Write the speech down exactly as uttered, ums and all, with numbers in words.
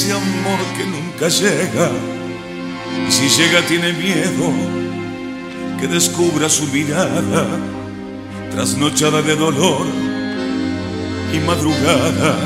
ese amor que nunca llega, y si llega tiene miedo que descubra su mirada, trasnochada de dolor y madrugada.